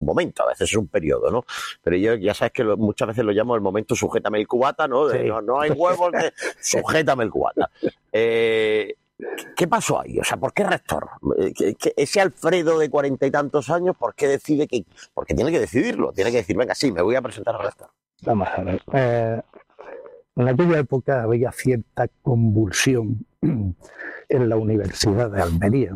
momento, a veces es un periodo, ¿no? Pero yo ya sabes que muchas veces lo llamo el momento sujétame el cubata, ¿no? Sí. No hay huevos, sujétame el cubata. ¿Qué pasó ahí? O sea, ¿por qué rector? Ese Alfredo de 40 y tantos años, ¿por qué decide que...? Porque tiene que decidirlo, tiene que decir, venga, sí, me voy a presentar a rector. Vamos a ver. En aquella época había cierta convulsión en la Universidad de Almería.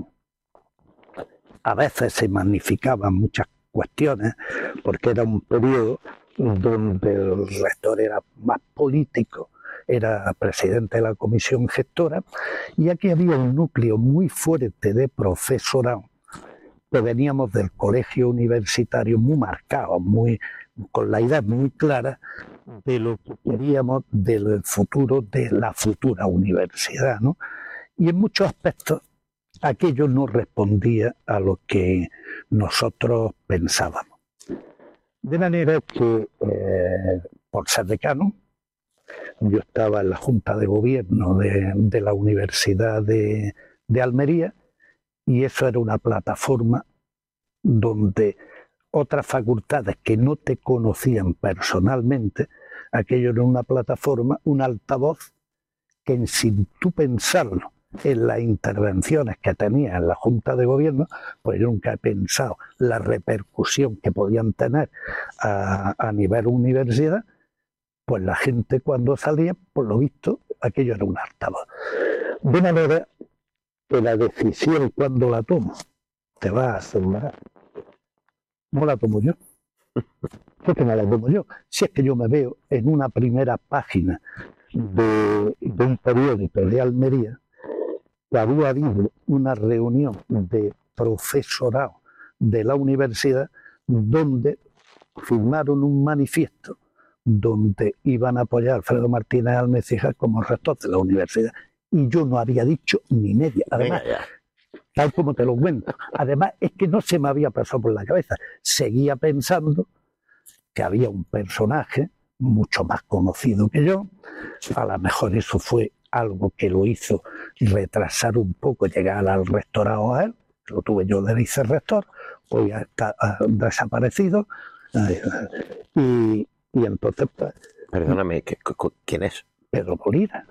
A veces se magnificaban muchas cuestiones porque era un periodo donde el rector era más político, era presidente de la comisión gestora, y aquí había un núcleo muy fuerte de profesorado que veníamos del colegio universitario muy marcado, con la idea muy clara de lo que queríamos del futuro de la futura universidad, ¿no? Y en muchos aspectos aquello no respondía a lo que nosotros pensábamos. De manera que, por ser decano, yo estaba en la Junta de Gobierno de la Universidad de Almería, y eso era una plataforma donde otras facultades que no te conocían personalmente, aquello era una plataforma, un altavoz que sin tú pensarlo en las intervenciones que tenía en la Junta de Gobierno, pues yo nunca he pensado la repercusión que podían tener a nivel universidad. Pues la gente cuando salía, por lo visto, aquello era un altavoz. De manera que la decisión cuando la tomo, te vas a asombrar, no la tomo yo. ¿Por qué no la tomo yo? Si es que yo me veo en una primera página de un periódico de Almería que había habido una reunión de profesorado de la universidad donde firmaron un manifiesto donde iban a apoyar a Alfredo Martínez Almecija como rector de la universidad. Y yo no había dicho ni media. Además, tal como te lo cuento. Además, es que no se me había pasado por la cabeza. Seguía pensando que había un personaje mucho más conocido que yo. A lo mejor eso fue algo que lo hizo retrasar un poco llegar al rectorado a él. Lo tuve yo de vicerrector, hoy está desaparecido. Y entonces, pues... Perdóname, ¿quién es? Pedro Molina.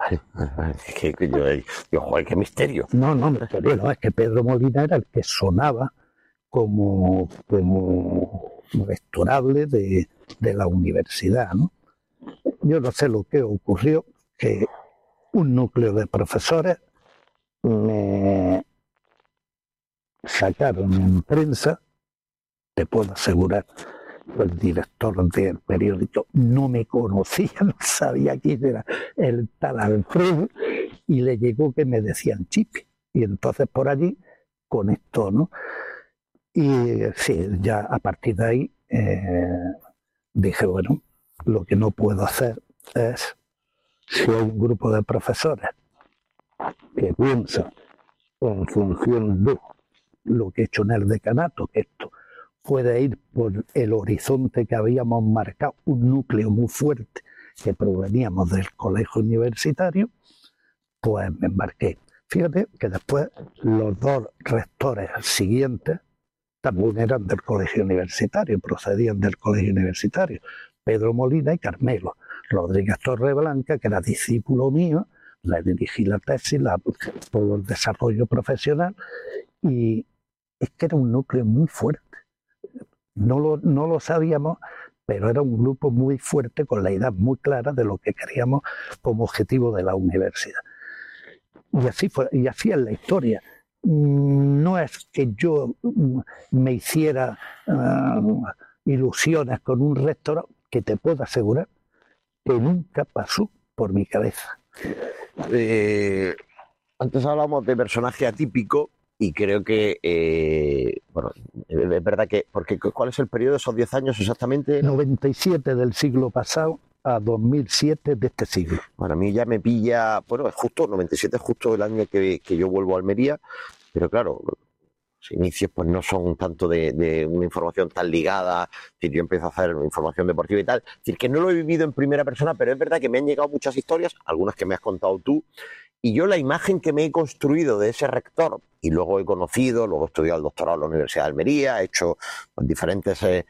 Joder, qué misterio. No, misterio no, es que Pedro Molina era el que sonaba como rectorable de la universidad, ¿no? Yo no sé lo que ocurrió, que un núcleo de profesores me sacaron en prensa, te puedo asegurar, el director del periódico no me conocía, no sabía quién era el tal Alfredo, y le llegó que me decían Chipi, y entonces por allí conectó, ¿no? Y sí, ya a partir de ahí dije, bueno, lo que no puedo hacer es, si hay un grupo de profesores que piensa en función de lo que he hecho en el decanato, que esto puede ir por el horizonte que habíamos marcado, un núcleo muy fuerte que proveníamos del colegio universitario, pues me embarqué. Fíjate que después los dos rectores siguientes también eran del colegio universitario, procedían del colegio universitario, Pedro Molina y Carmelo Rodríguez Torreblanca, que era discípulo mío, le dirigí la tesis, todo el desarrollo profesional, y es que era un núcleo muy fuerte. No lo sabíamos, pero era un grupo muy fuerte con la idea muy clara de lo que queríamos como objetivo de la universidad. Y así fue, y así es la historia. No es que yo me hiciera ilusiones con un rector, que te puedo asegurar que nunca pasó por mi cabeza. Antes hablábamos de personaje atípico y creo que, bueno, es verdad que, porque ¿cuál es el periodo de esos 10 años exactamente? 97 del siglo pasado a 2007 de este siglo. Para mí ya me pilla, bueno, es justo, 97 es justo el año que yo vuelvo a Almería, pero claro, los inicios pues no son tanto de una información tan ligada, es decir, yo empiezo a hacer información deportiva y tal, es decir, que no lo he vivido en primera persona, pero es verdad que me han llegado muchas historias, algunas que me has contado tú, y yo la imagen que me he construido de ese rector, y luego he conocido, luego he estudiado el doctorado en la Universidad de Almería, he hecho pues, diferentes